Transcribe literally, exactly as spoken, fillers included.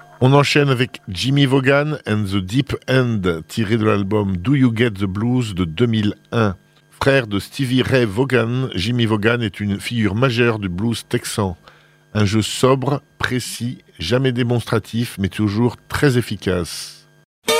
On enchaîne avec Jimmy Vaughan and the Deep End, tiré de l'album Do You Get the Blues de deux mille un. Frère de Stevie Ray Vaughan, Jimmy Vaughan est une figure majeure du blues texan. Un jeu sobre, précis, jamais démonstratif, mais toujours très efficace.